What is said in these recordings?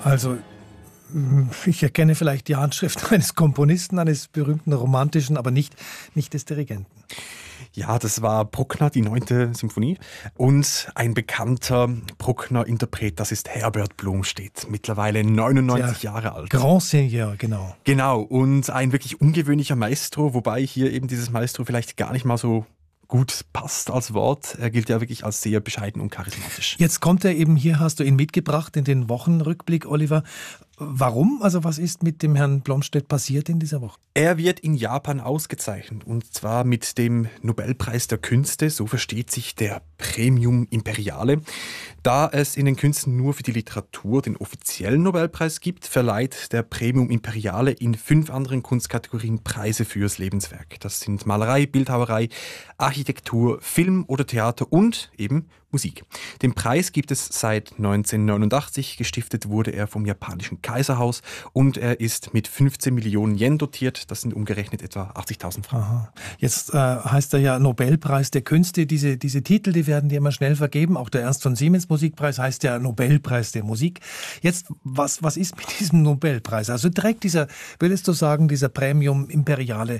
Also, ich erkenne vielleicht die Handschrift eines Komponisten, eines berühmten romantischen, aber nicht des Dirigenten. Ja, das war Bruckner, die 9. Symphonie. Und ein bekannter Bruckner-Interpret, das ist Herbert Blomstedt, mittlerweile 99 Jahre alt. Grand Seigneur, genau. Genau, und ein wirklich ungewöhnlicher Maestro, wobei hier eben dieses Maestro vielleicht gar nicht mal so gut passt als Wort. Er gilt ja wirklich als sehr bescheiden und charismatisch. Jetzt kommt er eben hier, hast du ihn mitgebracht in den Wochenrückblick, Oliver. Warum? Also was ist mit dem Herrn Blomstedt passiert in dieser Woche? Er wird in Japan ausgezeichnet, und zwar mit dem Nobelpreis der Künste, so versteht sich der Premium Imperiale. Da es in den Künsten nur für die Literatur den offiziellen Nobelpreis gibt, verleiht der Premium Imperiale in 5 anderen Kunstkategorien Preise fürs Lebenswerk. Das sind Malerei, Bildhauerei, Architektur, Film oder Theater und eben Musik. Den Preis gibt es seit 1989, gestiftet wurde er vom japanischen Kaiserhaus und er ist mit 15 Millionen Yen dotiert, das sind umgerechnet etwa 80.000 Franken. Aha. Jetzt heißt er ja Nobelpreis der Künste, diese Titel, die werden dir immer schnell vergeben, auch der Ernst von Siemens Musikpreis heißt ja Nobelpreis der Musik. Jetzt, was ist mit diesem Nobelpreis? Also trägt würdest du sagen, dieser Premium Imperiale,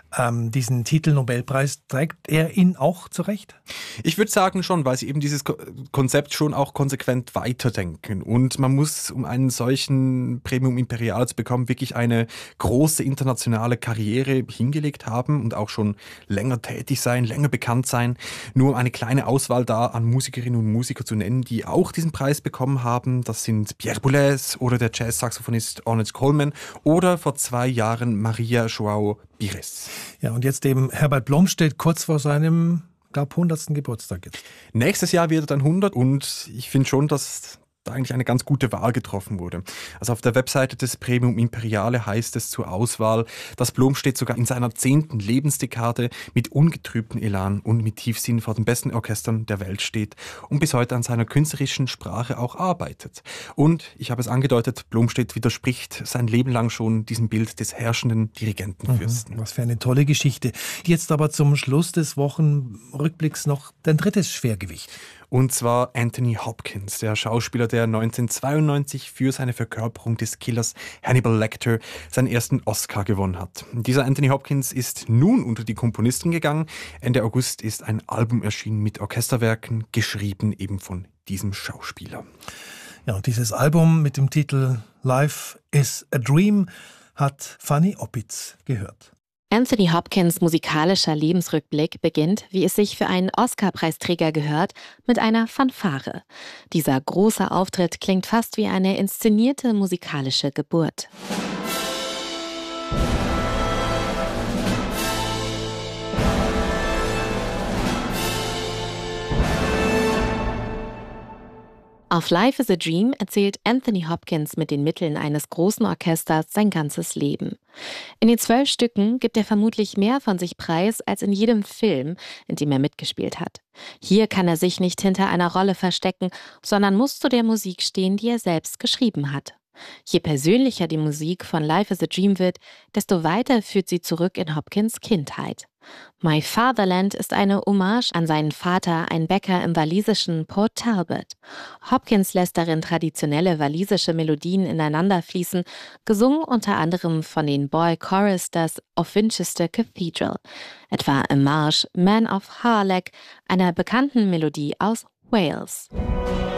diesen Titel Nobelpreis, trägt er ihn auch zurecht? Ich würde sagen schon, weil sie eben dieses Konzept schon auch konsequent weiterdenken. Und man muss, um einen solchen Premium Imperial zu bekommen, wirklich eine große internationale Karriere hingelegt haben und auch schon länger tätig sein, länger bekannt sein. Nur eine kleine Auswahl da an Musikerinnen und Musiker zu nennen, die auch diesen Preis bekommen haben. Das sind Pierre Boulez oder der Jazz-Saxophonist Ornette Coleman oder vor 2 Jahren Maria João Pires. Ja, und jetzt eben Herbert Blomstedt kurz vor seinem, glaube 100. Geburtstag jetzt. Nächstes Jahr wird er dann 100 und ich finde schon, dass da eigentlich eine ganz gute Wahl getroffen wurde. Also auf der Webseite des Premium Imperiale heißt es zur Auswahl, dass Blomstedt sogar in seiner 10. Lebensdekade mit ungetrübtem Elan und mit Tiefsinn vor den besten Orchestern der Welt steht und bis heute an seiner künstlerischen Sprache auch arbeitet. Und, ich habe es angedeutet, Blomstedt widerspricht sein Leben lang schon diesem Bild des herrschenden Dirigentenfürsten. Was für eine tolle Geschichte. Jetzt aber zum Schluss des Wochenrückblicks noch dein drittes Schwergewicht. Und zwar Anthony Hopkins, der Schauspieler, der 1992 für seine Verkörperung des Killers Hannibal Lecter seinen ersten Oscar gewonnen hat. Dieser Anthony Hopkins ist nun unter die Komponisten gegangen. Ende August ist ein Album erschienen mit Orchesterwerken, geschrieben eben von diesem Schauspieler. Ja, und dieses Album mit dem Titel Life is a Dream hat Fanny Oppitz gehört. Anthony Hopkins' musikalischer Lebensrückblick beginnt, wie es sich für einen Oscar-Preisträger gehört, mit einer Fanfare. Dieser große Auftritt klingt fast wie eine inszenierte musikalische Geburt. Auf Life is a Dream erzählt Anthony Hopkins mit den Mitteln eines großen Orchesters sein ganzes Leben. In den 12 Stücken gibt er vermutlich mehr von sich preis als in jedem Film, in dem er mitgespielt hat. Hier kann er sich nicht hinter einer Rolle verstecken, sondern muss zu der Musik stehen, die er selbst geschrieben hat. Je persönlicher die Musik von Life is a Dream wird, desto weiter führt sie zurück in Hopkins' Kindheit. My Fatherland ist eine Hommage an seinen Vater, ein Bäcker im walisischen Port Talbot. Hopkins lässt darin traditionelle walisische Melodien ineinander fließen, gesungen unter anderem von den Boy Choristers of Winchester Cathedral, etwa im Marsch Man of Harlech, einer bekannten Melodie aus Wales.